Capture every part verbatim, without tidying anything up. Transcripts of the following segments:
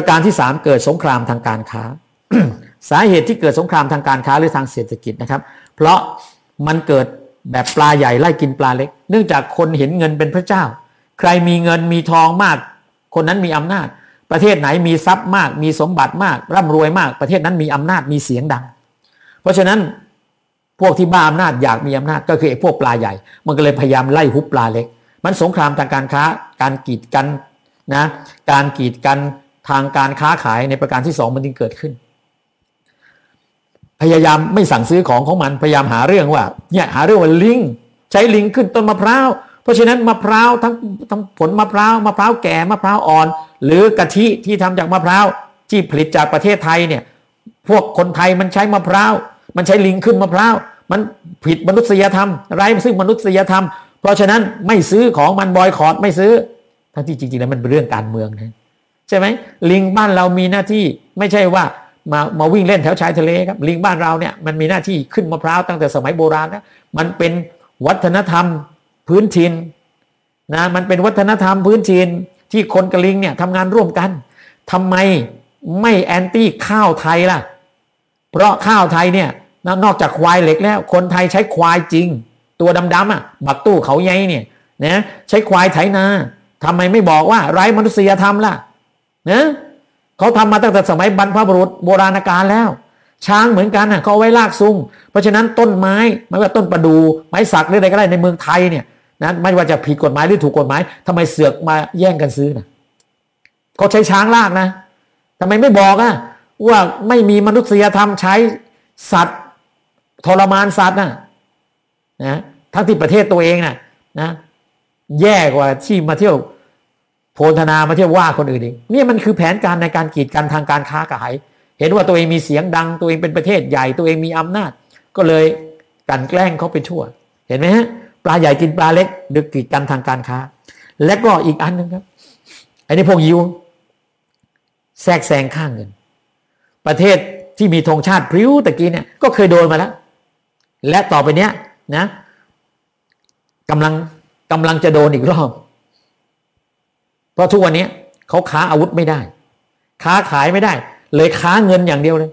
การที่สามเกิดสงครามทางการค้า สาเหตุที่เกิดสงครามทางการค้าหรือทางเศรษฐกิจนะครับเพราะมันเกิดแบบปลาใหญ่ไล่กินปลาเล็กเนื่องจากคนเห็นเงินเป็นพระเจ้าใครมีเงินมีทองมากคนนั้นมีอำนาจประเทศไหนมีทรัพย์มากมีสมบัติมากร่ำรวยมากประเทศนั้นมีอำนาจมีเสียงดังเพราะฉะนั้นพวกที่บ้าอำนาจอยากมีอำนาจก็คือไอ้พวกปลาใหญ่มันก็เลยพยายามไล่ฮุบปลาเล็กมันสงครามทางการค้าการกีดกันนะการกีดกันทางการค้าขายในประการที่สองมันจึงเกิดขึ้นพยายามไม่สั่งซื้อของของมันพยายามหาเรื่องว่าเนี่ยหาเรื่องว่าลิงใช้ลิงขึ้นต้นมะพร้าวเพราะฉะนั้นมะพร้าวทั้งทั้งผลมะพร้าวมะพร้าวแก่มะพร้าวอ่อนหรือกะทิที่ทำจากมะพร้าวที่ผลิตจากประเทศไทยเนี่ยพวกคนไทยมันใช้มะพร้าวมันใช้ลิงขึ้นมะพร้าวมันผิดมนุษยธรรมไร้ซึ่งมนุษยธรรมเพราะฉะนั้นไม่ซื้อของมันบอยคอตไม่ซื้อทั้งที่จริงๆแล้วมันเป็นเรื่องการเมืองนะใช่ไหมลิงบ้านเรามีหน้าที่ไม่ใช่ว่ามามาวิ่งเล่นแถวชายทะเลครับลิงบ้านเราเนี่ยมันมีหน้าที่ขึ้นมะพร้าวตั้งแต่สมัยโบราณนะมันเป็นวัฒนธรรมพื้นถิ่นนะมันเป็นวัฒนธรรมพื้นถิ่นที่คนกับลิงเนี่ยทำงานร่วมกันทำไมไม่แอนตี้ข้าวไทยล่ะเพราะข้าวไทยเนี่ยนอกจากควายเหล็กแล้วคนไทยใช้ควายจริงตัวดำๆอ่ะบักตู้เขาใหญ่เนี่ยนะใช้ควายไถนาทำไมไม่บอกว่าไร้มนุษยธรรมล่ะนะเขาทำมาตั้งแต่สมัยบรรพบุรุษโบราณกาลแล้วช้างเหมือนกันอ่ะเขาเอาไว้ลากซุงเพราะฉะนั้นต้นไม้ไม่ว่าต้นประดู่ไม้สักหรืออะไรก็ได้ในเมืองไทยเนี่ยนะไม่ว่าจะผิดกฎหมายหรือถูกกฎหมายทำไมเสือกมาแย่งกันซื้อนะเขาใช้ช้างลากนะทำไมไม่บอกอ่ะว่าไม่มีมนุษยธรรมใช้สัตว์ทรมานสัตว์นะนะทั้งที่ประเทศตัวเองนะนะแย่กว่าที่มาเที่ยวโพธนามาเที่ยวว่าคนอื่นอีกนี่มันคือแผนการในการกีดกันทางการค้าขายเห็นว่าตัวเองมีเสียงดังตัวเองเป็นประเทศใหญ่ตัวเองมีอำนาจก็เลยกันแกล้งเขาไปทั่วเห็นไหมฮะปลาใหญ่กินปลาเล็กดึกกีดกันทางการค้าและก็อีกอันนึงครับไอ้นี่พวกยิวแทรกแซงข้างเงินประเทศที่มีธงชาติพริ้วตะกี้เนี่ยก็เคยโดนมาแล้วและต่อไปเนี้ยนะกำลังกำลังจะโดนอีกรอบเพราะทุกวันนี้เขาค้าอาวุธไม่ได้ค้าขายไม่ได้เลยค้าเงินอย่างเดียวเลย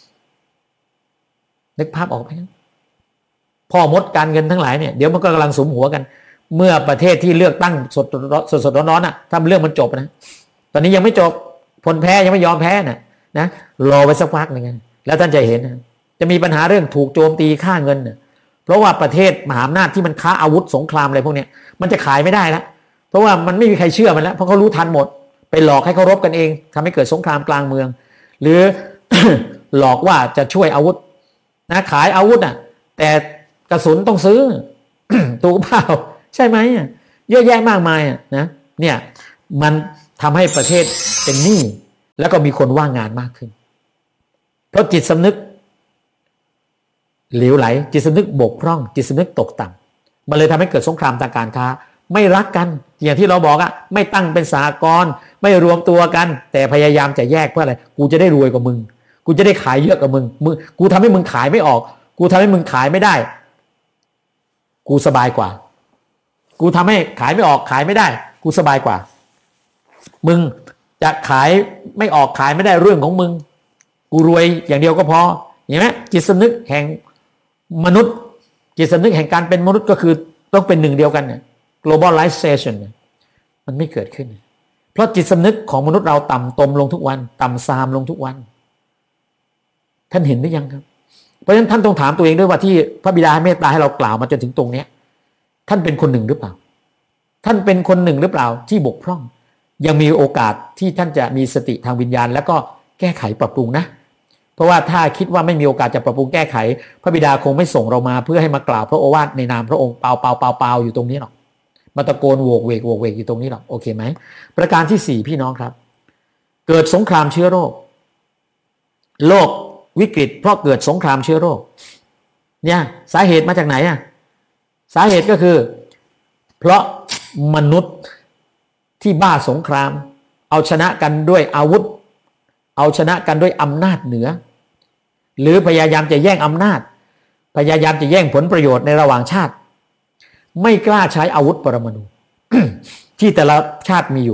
นึกภาพออกไหมพ่อมดการเงินทั้งหลายเนี่ยเดี๋ยวมันก็กำลังสมหัวกันเมื่อประเทศที่เลือกตั้งสดสดสดร้อนๆอ่ะถ้าเรื่องมันจบนะตอนนี้ยังไม่จบผลแพ้ยังไม่ยอมแพ้น่ะนะรอไว้สักพักหนึ่งแล้วท่านจะเห็นนะจะมีปัญหาเรื่องถูกโจมตีค่าเงินเนี่ยเพราะว่าประเทศมหาอำนาจที่มันค้าอาวุธสงครามอะไรพวกนี้มันจะขายไม่ได้แล้วเพราะว่ามันไม่มีใครเชื่อมันแล้วเพราะเขารู้ทันหมดไปหลอกให้เขารบกันเองทำให้เกิดสงครามกลางเมืองหรือ หลอกว่าจะช่วยอาวุธนะขายอาวุธอ่ะแต่กระสุนต้องซื้อ ถูกเปล่าใช่ไหมเยอะแยะมากมายอ่ะนะเนี่ยมันทำให้ประเทศเป็นหนี้แล้วก็มีคนว่างงานมากขึ้นเพราะจิตสำนึกเหลวไหลจิตสำนึกบกพร่องจิตสำนึกตกต่ำมันเลยทำให้เกิดสงครามทางการค้าไม่รักกันอย่างที่เราบอกอะไม่ตั้งเป็นสหกรณ์ไม่รวมตัวกันแต่พยายามจะแยกเพื่ออะไรกูจะได้รวยกว่ามึงกูจะได้ขายเยอะกว่ามึงมึงกูทำให้มึงขายไม่ออกกูทำให้มึงขายไม่ได้กูสบายกว่ากูทำให้ขายไม่ออกขายไม่ได้กูสบายกว่ามึงจะขายไม่ออกขายไม่ได้เรื่องของมึงกูรวยอย่างเดียวก็พอเห็นไหมจิตสำนึกแห่งมนุษย์จิตสำนึกแห่งการเป็นมนุษย์ก็คือต้องเป็นหนึ่งเดียวกันเนี่ย globalization เนี่ยมันไม่เกิดขึ้นเพราะจิตสำนึกของมนุษย์เราต่ำตมลงทุกวันต่ำซามลงทุกวันท่านเห็นหรือยังครับเพราะฉะนั้นท่านต้องถามตัวเองด้วยว่าที่พระบิดาเมตตาให้เรากล่าวมาจนถึงตรงนี้ท่านเป็นคนหนึ่งหรือเปล่าท่านเป็นคนหนึ่งหรือเปล่าที่บกพร่องยังมีโอกาสที่ท่านจะมีสติทางวิญญาณแล้วก็แก้ไขปรับปรุงนะเพราะว่าถ้าคิดว่าไม่มีโอกาสจะปรับปรุงแก้ไขพระบิดาคงไม่ส่งเรามาเพื่อให้มากล่าวพระโอวาทในนามพระองค์เปล่าเปล่าเปล่าเปล่าอยู่ตรงนี้หรอกมาตะโกนโวกเวกโวกเวกอยู่ตรงนี้หรอกโอเคไหมประการที่สี่พี่น้องครับเกิดสงครามเชื้อโรคโรควิกฤตเพราะเกิดสงครามเชื้อโรคเนี่ยสาเหตุมาจากไหนอ่ะสาเหตุก็คือเพราะมนุษย์ที่บ้าสงครามเอาชนะกันด้วยอาวุธเอาชนะกันด้วยอำนาจเหนือหรือพยายามจะแย่งอำนาจพยายามจะแย่งผลประโยชน์ในระหว่างชาติไม่กล้าใช้อาวุธปรมาณู ที่แต่ละชาติมีอยู่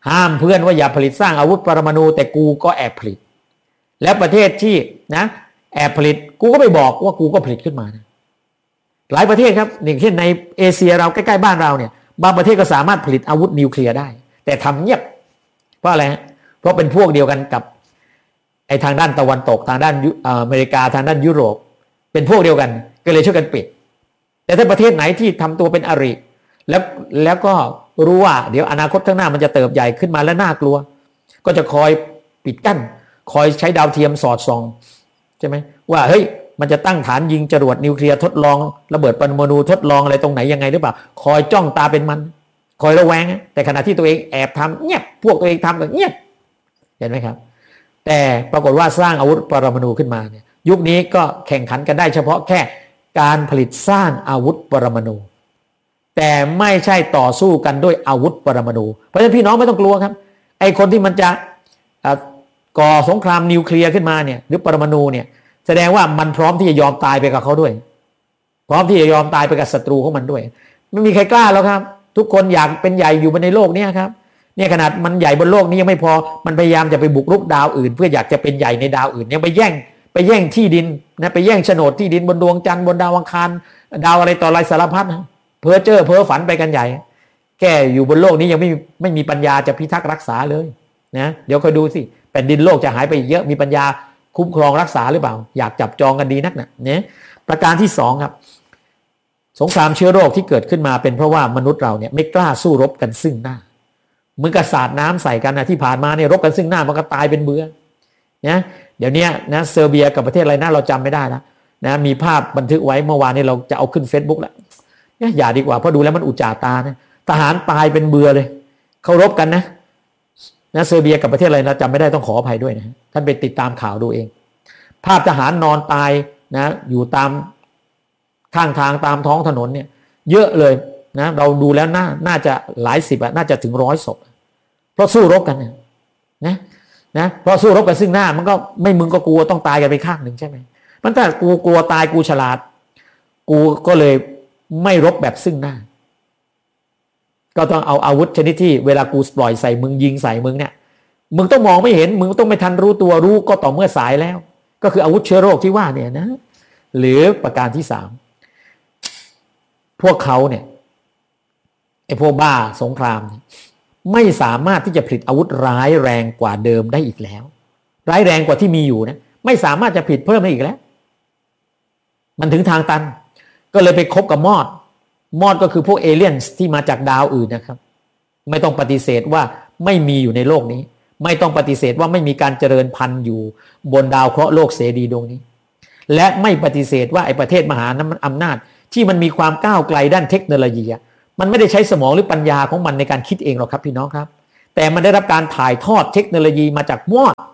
ห้ามเพื่อนว่าอย่าผลิตสร้างอาวุธปรมาณูแต่กูก็แอบผลิตแล้วประเทศที่นะแอบผลิตกูก็ไปบอกว่ากูก็ผลิตขึ้นมานะหลายประเทศครับอย่างเช่นในเอเชียเราใกล้ๆบ้านเราเนี่ยบางประเทศก็สามารถผลิตอาวุธนิวเคลียร์ได้แต่ทำเงียบเพราะอะไรเพราะเป็นพวกเดียวกันกับไอ้ทางด้านตะวันตกทางด้านอเมริกาทางด้านยุโรปเป็นพวกเดียวกันก็เลยช่วยกันปิดแต่ถ้าประเทศไหนที่ทำตัวเป็นอริแล้วแล้วก็รู้ว่าเดี๋ยวอนาคตข้างหน้ามันจะเติบใหญ่ขึ้นมาและน่ากลัวก็จะคอยปิดกั้นคอยใช้ดาวเทียมสอดส่องใช่ไหมว่าเฮ้ยมันจะตั้งฐานยิงจรวดนิวเคลียร์ทดลองระเบิดปรมาณูทดลองอะไรตรงไหนยังไงหรือเปล่าคอยจ้องตาเป็นมันคอยระแวงแต่ขณะที่ตัวเองแอบทำเงียบพวกตัวเองทำก็เงียบเห็นไหมครับแต่ปรากฏว่าสร้างอาวุธปรมาณูขึ้นมาเนี่ยยุคนี้ก็แข่งขันกันได้เฉพาะแค่การผลิตสร้างอาวุธปรมาณูแต่ไม่ใช่ต่อสู้กันด้วยอาวุธปรมาณูเพราะฉะนั้นพี่น้องไม่ต้องกลัวครับไอ้คนที่มันจะก่อสงครามนิวเคลียร์ขึ้นมาเนี่ยหรือปรมาณูเนี่ยแสดงว่ามันพร้อมที่จะยอมตายไปกับเขาด้วยพร้อมที่จะยอมตายไปกับศัตรูของมันด้วยไม่มีใครกล้าแล้วครับทุกคนอยากเป็นใหญ่อยู่บนในโลกนี้ครับเนี่ยขนาดมันใหญ่บนโลกนี้ยังไม่พอมันพยายามจะไปบุกรุกดาวอื่นเพื่ออยากจะเป็นใหญ่ในดาวอื่นยังไปแย่งไปแย่งที่ดินนะไปแย่งโฉนดที่ดินบนดวงจันทร์บนดาวอังคารดาวอะไรต่ออะไรสารพัดนะเพ้อเจ้อเพ้อฝันไปกันใหญ่แค่อยู่บนโลกนี้ยังไม่ไม่มีปัญญาจะพิทักษ์รักษาเลยนะเดี๋ยวคอยดูสิแผ่นดินโลกจะหายไปเยอะมีปัญญาคุ้มครองรักษาหรือเปล่าอยากจับจองกันดีนักนะเนี่ยประการที่สองครับสงครามเชื้อโรคที่เกิดขึ้นมาเป็นเพราะว่ามนุษย์เราเนี่ยไม่กล้าสู้รบกันซึ่งหน้าเหมือนกับสาดน้ำใส่กันนะที่ผ่านมาเนี่ยรบกันซึ่งหน้ามันก็ตายเป็นเบื่อนะเดี๋ยวนี้นะเซอร์เบียกับประเทศอะไรนะเราจำไม่ได้แล้วนะมีภาพบันทึกไว้เมื่อวานนี้เราจะเอาขึ้น Facebook แล้วเนี่ยอย่าดีกว่าเพราะดูแล้วมันอุจจาตานะทหารตายเป็นเบื่อเลยเขารบกันนะนะเซอร์เบียกับประเทศอะไรนะจำไม่ได้ต้องขออภัยด้วยนะท่านไปติดตามข่าวดูเองภาพทหารนอนตายนะอยู่ตามข้างทางตามท้องถนนเนี่ยเยอะเลยนะเราดูแล้วน่าน่าจะหลายสิบอะน่าจะถึงร้อยศพเพราะสู้รบกันนะนะนะเพราะสู้รบกันซึ่งหน้ามันก็ไม่มึงก็กลัวต้องตายกันไปข้างหนึ่งใช่ไหมมันถ้ากูกลัวตายกูฉลาดกูก็เลยไม่รบแบบซึ่งหน้าก็ต้องเอาอาวุธชนิดที่เวลากูปล่อยใส่มึงยิงใส่มึงเนี่ยมึงต้องมองไม่เห็นมึงต้องไม่ทันรู้ตัวรู้ก็ต่อเมื่อสายแล้วก็คืออาวุธเชื้อโรคที่ว่าเนี่ยนะหรือประการที่สามพวกเขาเนี่ยไอ้พวกบ้าสงครามไม่สามารถที่จะผลิตอาวุธร้ายแรงกว่าเดิมได้อีกแล้วร้ายแรงกว่าที่มีอยู่นะไม่สามารถจะผลิตเพิ่มได้อีกแล้วมันถึงทางตันก็เลยไปคบกับมอดมอดก็คือพวกเอเลี่ยนที่มาจากดาวอื่นนะครับไม่ต้องปฏิเสธว่าไม่มีอยู่ในโลกนี้ไม่ต้องปฏิเสธว่าไม่มีการเจริญพันธุ์อยู่บนดาวเคราะห์โลกเสรีดวงนี้และไม่ปฏิเสธว่าไอ้ประเทศมหาอำนาจที่มันมีความก้าวไกลด้านเทคโนโลยีมันไม่ได้ใช้สมองหรือปัญญาของมันในการคิดเองหรอกครับพี่น้องครับแต่มันได้รับการถ่ายทอดเทคโนโลยีมาจากมอด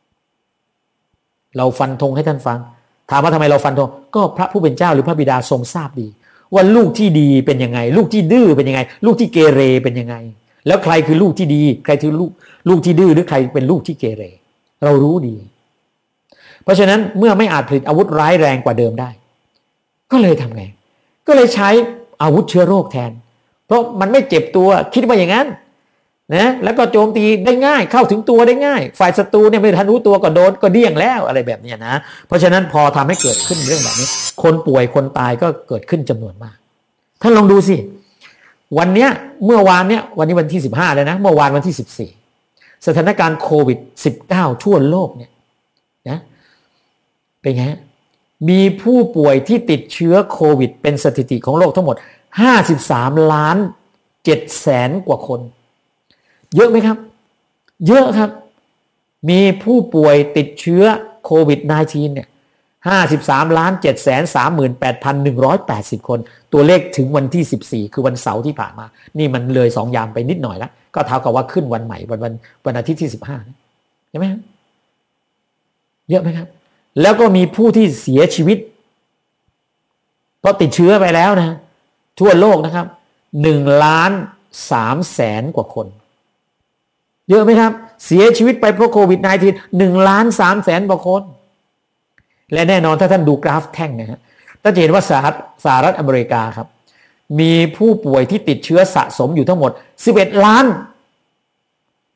เราฟันธงให้ท่านฟังถามว่าทำไมเราฟันธงก็พระผู้เป็นเจ้าหรือพระบิดาทรงทราบดีว่าลูกที่ดีเป็นยังไงลูกที่ดื้อเป็นยังไงลูกที่เกเรเป็นยังไงแล้วใครคือลูกที่ดีใครคือลูกลูกที่ดื้อหรือใครเป็นลูกที่เกเรเรารู้ดีเพราะฉะนั้นเมื่อไม่อาจผลิตอาวุธร้ายแรงกว่าเดิมได้ก็เลยทำไงก็เลยใช้อาวุธเชื้อโรคแทนเพราะมันไม่เจ็บตัวคิดว่าอย่างนั้นนะแล้วก็โจมตีได้ง่ายเข้าถึงตัวได้ง่ายฝ่ายศัตรูเนี่ยไม่ทันรู้ตัวก็โดนก็เดี้ยงแล้วอะไรแบบนี้นะเพราะฉะนั้นพอทำให้เกิดขึ้นเรื่องแบบนี้คนป่วยคนตายก็เกิดขึ้นจำนวนมากท่านลองดูสิวันเนี้ยเมื่อวานเนี้ยวันนี้วันที่สิบห้าแล้วนะเมื่อวานวันที่สิบสี่สถานการณ์โควิดสิบเก้าทั่วโลกเนี่ยนะเป็นไงมีผู้ป่วยที่ติดเชื้อโควิดเป็นสถิติของโลกทั้งหมดห้าสิบสามล้านเจ็ดแสนกว่าคนเยอะไหมครับเยอะครับมีผู้ป่วยติดเชื้อโควิด สิบเก้า เนี่ยห้าสิบสามล้านเจ็ดแสนสามหมื่นแปดพันหนึ่งร้อยแปดสิบคนตัวเลขถึงวันที่สิบสี่คือวันเสาร์ที่ผ่านมานี่มันเลยสองยามไปนิดหน่อยแล้วก็เท่ากับว่าขึ้นวันใหม่วันวันวันอาทิตย์ที่สิบห้าใช่ไหมครับเยอะไหมครับแล้วก็มีผู้ที่เสียชีวิตเพราะติดเชื้อไปแล้วนะทั่วโลกนะครับหนึ่งล้านสามแสนกว่าคนเยอะไหมครับเสียชีวิตไปเพราะโควิด สิบเก้า หนึ่งล้านสามแสนกว่าคนและแน่นอนถ้าท่านดูกราฟแท่งนะฮะท่านจะเห็นว่าสหรัฐสหรัฐอเมริกาครับมีผู้ป่วยที่ติดเชื้อสะสมอยู่ทั้งหมดสิบเอ็ดล้าน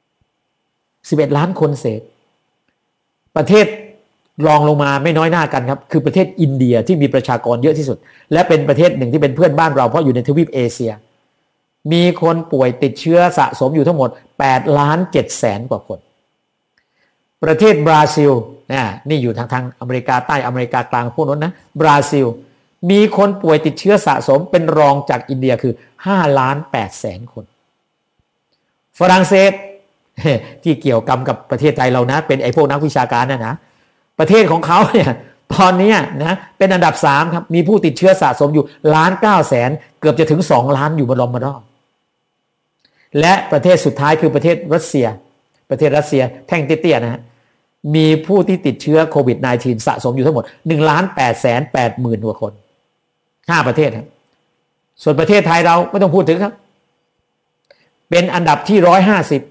สิบเอ็ดล้านคนเศษประเทศรองลงมาไม่น้อยหน้ากันครับคือประเทศอินเดียที่มีประชากรเยอะที่สุดและเป็นประเทศหนึ่งที่เป็นเพื่อนบ้านเราเพราะอยู่ในทวีปเอเชียมีคนป่วยติดเชื้อสะสมอยู่ทั้งหมดแปดล้านเจ็ดแสนกว่าคนประเทศบราซิลนะนี่อยู่ทางทางอเมริกาใต้อเมริกากลางพวกนั้นนะบราซิลมีคนป่วยติดเชื้อสะสมเป็นรองจากอินเดียคือห้าล้านแปดแสนคนฝรั่งเศสที่เกี่ยวกรรมกับประเทศไทยเรานะเป็นไอ้พวกนักวิชาการนะนะประเทศของเขาเนี่ยตอนนี้นะเป็นอันดับสามครับมีผู้ติดเชื้อสะสมอยู่ล้านเก้าแสนเกือบจะถึงสองล้านอยู่บนลมมารอบและประเทศสุดท้ายคือประเทศรัสเซียประเทศรัสเซียแท่งเตี้ยๆนะฮะมีผู้ที่ติดเชื้อโควิด สิบเก้า สะสมอยู่ทั้งหมด หนึ่งล้านแปดแสนแปดหมื่น กว่าคนห้าประเทศครับส่วนประเทศไทยเราไม่ต้องพูดถึงครับเป็นอันดับที่หนึ่งร้อยห้าสิบ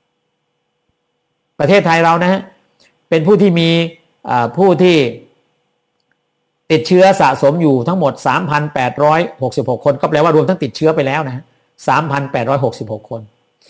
ประเทศไทยเรานะฮะเป็นผู้ที่มีผู้ที่ติดเชื้อสะสมอยู่ทั้งหมด สามพันแปดร้อยหกสิบหก คนก็แปลว่ารวมทั้งติดเชื้อไปแล้วนะ สามพันแปดร้อยหกสิบหก คน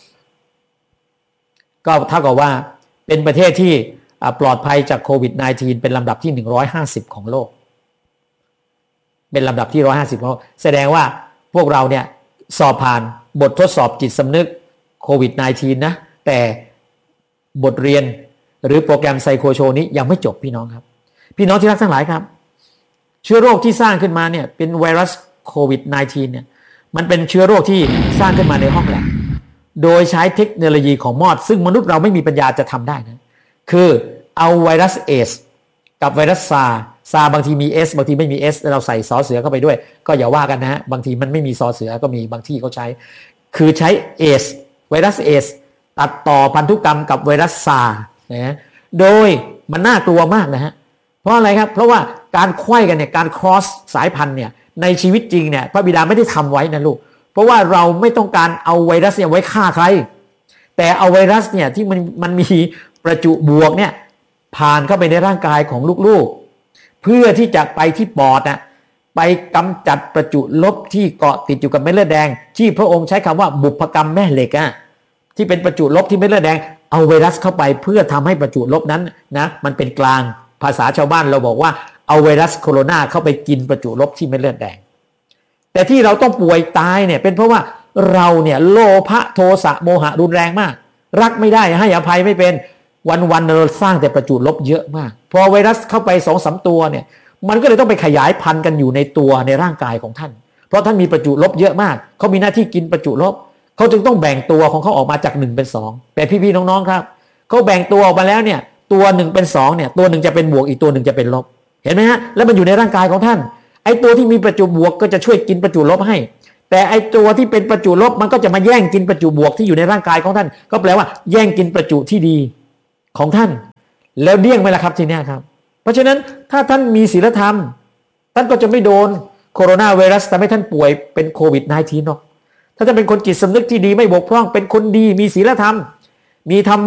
ก็เท่ากับว่าเป็นประเทศที่ปลอดภัยจากโควิด สิบเก้า เป็นลำดับที่หนึ่งร้อยห้าสิบของโลกเป็นลำดับที่หนึ่งร้อยห้าสิบของโลกแสดงว่าพวกเราเนี่ยสอบผ่านบททดสอบจิตสำนึกโควิด สิบเก้า นะแต่บทเรียนหรือโปรแกรมไซโคโชนี้ยังไม่จบพี่น้องครับพี่น้องที่รักทั้งหลายครับเชื้อโรคที่สร้างขึ้นมาเนี่ยเป็นไวรัสโควิด สิบเก้า เนี่ยมันเป็นเชื้อโรคที่สร้างขึ้นมาในห้องแลบโดยใช้เทคโนโลยีของมอดซึ่งมนุษย์เราไม่มีปัญญาจะทำได้นะคือเอาไวรัสเอสกับไวรัสซาซาบางทีมี S บางทีไม่มี S เราใส่ซอเสือเข้าไปด้วยก็อย่าว่ากันนะฮะบางทีมันไม่มีซอเสือก็มีบางที่เขาใช้คือใช้เอสไวรัสเอสตัดต่อพันธุกรรมกับไวรัสซานะโดยมันน่ากลัวมากนะฮะเพราะอะไรครับเพราะว่าการไขว้กันเนี่ยการ cross สายพันธุ์เนี่ยในชีวิตจริงเนี่ยพระบิดาไม่ได้ทำไว้นะลูกเพราะว่าเราไม่ต้องการเอาไวรัสเนี่ยไว้ฆ่าใครแต่เอาไวรัสเนี่ยที่มันมันมีประจุบวกเนี่ยผ่านเข้าไปในร่างกายของลูกๆเพื่อที่จะไปที่ปอดนะไปกำจัดประจุลบที่เกาะติดอยู่กับเม็ดเลือดแดงที่พระองค์ใช้คำว่าบุพกรรมแม่เหล็กอะที่เป็นประจุลบที่เม็ดเลือดแดงเอาไวรัสเข้าไปเพื่อทำให้ประจุลบนั้นนะมันเป็นกลางภาษาชาวบ้านเราบอกว่าเอาไวรัสโคโรนาเข้าไปกินประจุลบที่เม็ดเลือดแดงแต่ที่เราต้องป่วยตายเนี่ยเป็นเพราะว่าเราเนี่ยโลภะโทสะโมหะรุนแรงมากรักไม่ได้ให้อภัยไม่เป็นวันๆเราสร้างแต่ประจุลบเยอะมากพอไวรัสเข้าไป สองสาม ตัวเนี่ยมันก็เลยต้องไปขยายพันธุ์กันอยู่ในตัวในร่างกายของท่านเพราะท่านมีประจุลบเยอะมากเขามีหน้าที่กินประจุลบเขาจึงต้องแบ่งตัวของเขาออกมาจากหนึ่งเป็นสองแต่พี่ๆน้องๆครับเขาแบ่งตัวออกมาแล้วเนี่ยตัวหนึ่งเป็นสองเนี่ยตัวหนึ่งจะเป็นบวกอีกตัวหนึ่งจะเป็นลบเห็นไหมฮะแล้วมันอยู่ในร่างกายของท่านไอ้ตัวที่มีประจุบวกก็จะช่วยกินประจุลบให้แต่ไอ้ตัวที่เป็นประจุลบมันก็จะมาแย่งกินประจุบวกที่อยู่ในร่างกายของท่านก็แปลว่าแย่งกินประจุที่ดีของท่านแล้วเดี่ยงไหมล่ะครับทีนี้ครับเพราะฉะนั้นถ้าท่านมีศีลธรรมท่านก็จะไม่โดนโคโรนาไวรัสทำให้ท่านป่วยเป็นโควิด สิบเก้า หรอกถ้าท่านเป็นคนจิตสำนึกที่ดีไม่บกพร่องเป็นคนดีมีศีลธรรมมีธรรม